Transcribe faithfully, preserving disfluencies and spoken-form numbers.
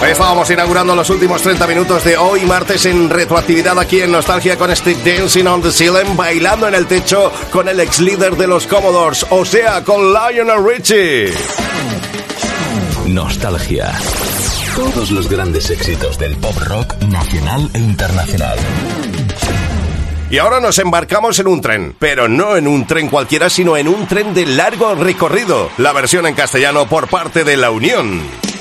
Hoy estábamos inaugurando los últimos treinta minutos de hoy, martes, en retroactividad aquí en Nostalgia con este Dancing on the Ceiling, bailando en el techo con el ex líder de los Commodores, o sea, con Lionel Richie. Nostalgia. Todos los grandes éxitos del pop rock nacional e internacional. Y ahora nos embarcamos en un tren, pero no en un tren cualquiera, sino en un tren de largo recorrido. La versión en castellano por parte de La Unión.